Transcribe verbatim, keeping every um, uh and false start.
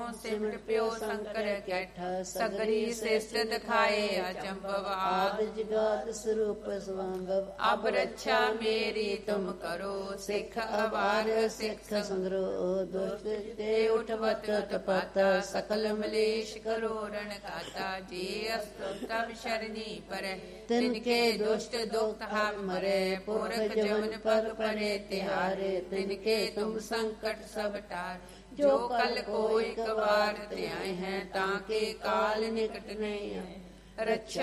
ਸਿਮਟ ਪਿਓ ਸੰਕਰ ਕੈਠ ਸਗਰੀ ਸਿਸ਼ਟ ਦਿਖਾਏ ਅਚੰਭਵ ਆਦ ਜਗਤ ਸਰੂਪ ਸਵੰਭਵ ਅਬ ਰੱਛਾ ਮੇਰੀ ਤੁਮ ਕਰੋ ਸਿੱਖ ਅਵਾਰ ਸਿੱਖ ਸੰਗਰੋ ਦੁਸ਼ਟ ਤੇ ਉਠਵਤ ਤਪਤ ਸਕਲ ਮਲੇਸ਼ ਕਰੋ ਰਣ ਕਾਤਾ ਜੀ ਅਸਤੁ ਤਬ ਸ਼ਰਨੀ ਪਰੈ ਤਿਨਕੇ ਦੁਸ਼ਟ ਦੁਖ ਹਮ ਮਰੇ ਪੁਰਖ ਜਮਨ ਪਗ ਪਰੇ ਤਿਹਾਰੇ ਤਿਨਕੇ ਤੁਮ ਸੰਕਟ ਸਭ ਟਾਰ ਜੋ ਕਲ ਕੋ ਇੱਕ ਵਾਰ ਧਿਆਏ ਹੈ ਤਾਂ ਕੇ ਕਾਲ ਨਿਕਟ ਨਹੀਂ ਆਏ ਰੱਛਾ